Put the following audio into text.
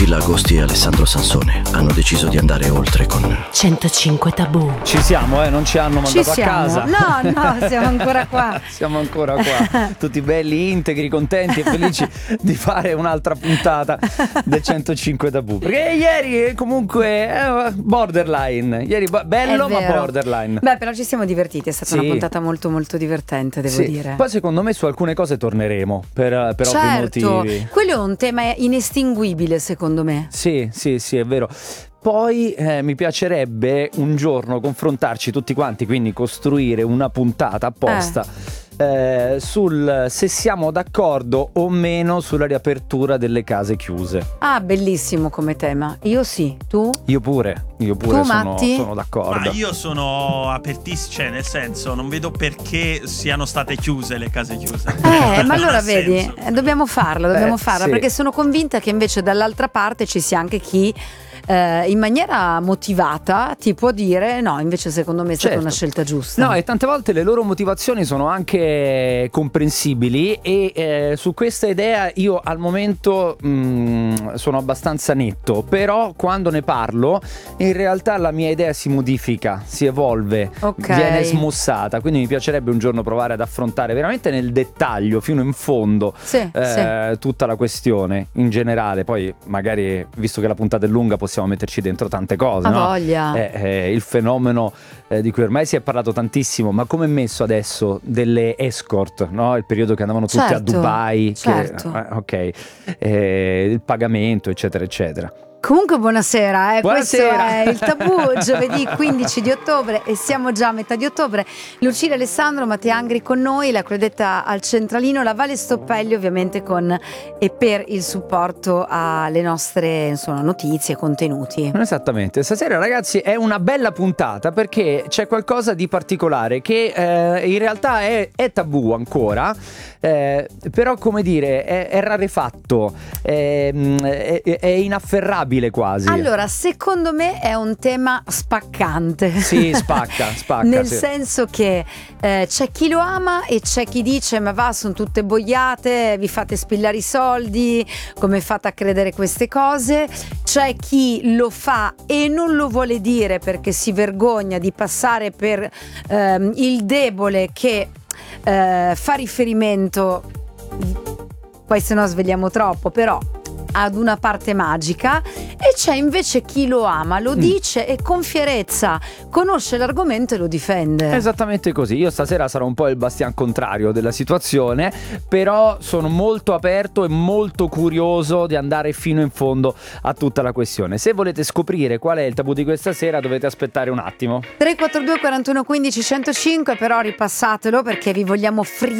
Lucilla Agosti e Alessandro Sansone hanno deciso di andare oltre con 105 tabù. Ci siamo, non ci hanno mandato a casa. No, siamo ancora qua. Siamo ancora qua, tutti belli, integri, contenti e felici di fare un'altra puntata del 105 tabù. Perché ieri comunque borderline. Ieri bello ma borderline. Beh, però ci siamo divertiti, è stata una puntata molto molto divertente, devo dire. Poi secondo me su alcune cose torneremo per ovvi motivi. Quello è un tema inestinguibile secondo me. Sì, è vero. Poi mi piacerebbe un giorno confrontarci tutti quanti, quindi costruire una puntata apposta sul se siamo d'accordo o meno sulla riapertura delle case chiuse. Ah, bellissimo come tema. Io sì, tu? Io pure tu, sono d'accordo. Ma io sono apertissimo, cioè nel senso non vedo perché siano state chiuse le case chiuse. Ma allora vedi, dobbiamo farla sì. Perché sono convinta che invece dall'altra parte ci sia anche chi in maniera motivata ti può dire no, invece secondo me è stata una scelta giusta. No, e tante volte le loro motivazioni sono anche comprensibili e su questa idea io al momento sono abbastanza netto, però quando ne parlo in realtà la mia idea si modifica, si evolve, viene smussata, quindi mi piacerebbe un giorno provare ad affrontare veramente nel dettaglio fino in fondo tutta la questione in generale. Poi magari, visto che la puntata è lunga, possiamo metterci dentro tante cose, no? Voglia. Il fenomeno di cui ormai si è parlato tantissimo, ma come è messo adesso delle escort, no? Il periodo che andavano tutti a Dubai, il pagamento, eccetera eccetera. Comunque buonasera, Buonasera. Questo è il tabù, giovedì 15 di ottobre e siamo già a metà di ottobre. Lucilla, Alessandro, Matteo Angri con noi, la credetta al centralino, la Vale Stoppelli ovviamente con e per il supporto alle nostre notizie, contenuti. Esattamente, stasera ragazzi è una bella puntata perché c'è qualcosa di particolare che in realtà è tabù ancora, però come dire è rarefatto, è inafferrabile quasi. Allora, secondo me è un tema spaccante. Sì, spacca. Nel senso che c'è chi lo ama e c'è chi dice ma va, sono tutte boiate, vi fate spillare i soldi, come fate a credere queste cose. C'è chi lo fa e non lo vuole dire perché si vergogna di passare per il debole che fa riferimento, poi se no svegliamo troppo, però ad una parte magica, e c'è invece chi lo ama, lo dice e con fierezza conosce l'argomento e lo difende. Esattamente così. Io stasera sarò un po' il bastian contrario della situazione, però sono molto aperto e molto curioso di andare fino in fondo a tutta la questione. Se volete scoprire qual è il tabù di questa sera dovete aspettare un attimo. 342 41 15 105, però ripassatelo perché vi vogliamo frisare